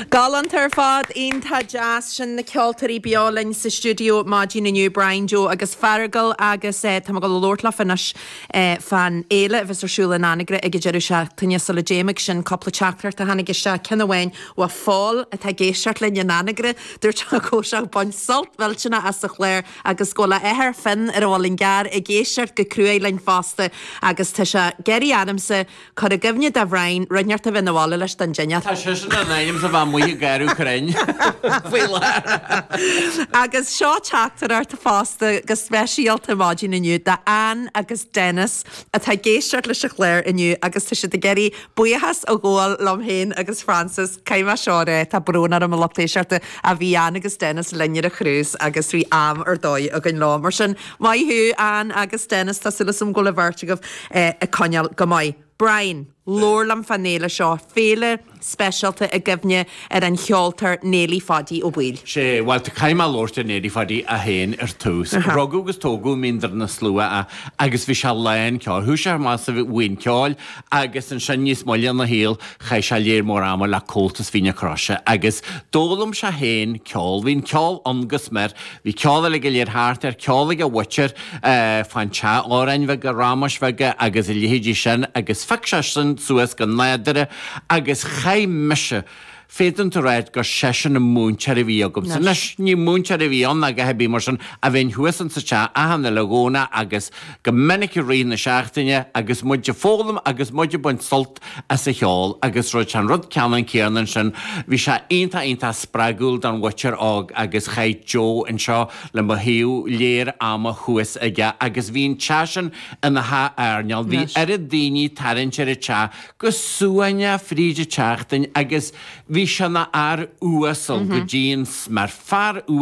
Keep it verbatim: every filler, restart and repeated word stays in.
Galant ar fad onanta jazz sin na ceoltarí beálainn sa studio Máidín inniu Brian Joe agus Fargal agus eh, tá go lortla fanis eh, fan éile bheits arsúla nánigre ag deidir se tunne sala déimiigh sin coppla teachtar a hanig se cinehhain ó fáil a tá géisiart lenne nánigre dúir te có se bain salt bhiltena as sa chléir agus gola éthir fin ar bhálinn gar i géisiart go cruúé lein fásta agus tá se Gary Adamsa chu a gimne de bhrain rinneart a bhíhála leis den dinne. Tá sé sin an éim sa bh mu garú chrein. Agus seo teachtar ar tá fásta agus speisialta Máidín inniu de Ann agus Dennis a tá géisiart leis a chléir inniu agus tá si de geirí buíochas ó ggóil lom héin agus Francis caiime seáre tá brúnar am loptéisiarta a bhí Ann agus Dennis linne a chrús agus bhí am ar dóid a gin lá mar sin maithú Ann agus Dennis tá sulas am gola bhirrteagh eh, a coineal go maiid. Brian, lorlam fan néile seo féle specialta a gimne ar an cheoltar nélí fadí ó bhil. sé bhil tá caiime lórte néí fadí a héin ar tús. Rogú agus tógú míndar na slua a agus bhí se lein ceáil. Thú sé más a bhhain ceáil agus an sin níos moile na héal cha se léir mór am le cótas híine croise. Agus dólam se héin ceáil. Bhín ceáil angus mer. Bhí ceáil le go léir háart ar ceáil a bhaitear fan te árain bheith go rámas bheith agus i léhéidí sin agus feic se sin suas go néadare agus chaimmeise fétan to réid go sesin na múntear a bhí agam. Sa nes ní múntear a bhí an a go hebí mar sin a bhíon thuasan sa te ahanna le góna agus go minic rion na seachtaine agus muide fólam agus muide buint solt a sa cheáil agus roid an rud ceannan céarnan sin bhí se aonanta aonanta spragúil don bhaitear ág agus chaid Joe an seo le mo hiú léir am a thuas aige agus bhíon teasan in na ha airneal bhí ar a daoine tarintear a te go suaine fríide teachtain agus bhí se na ar uasal go jeans mar far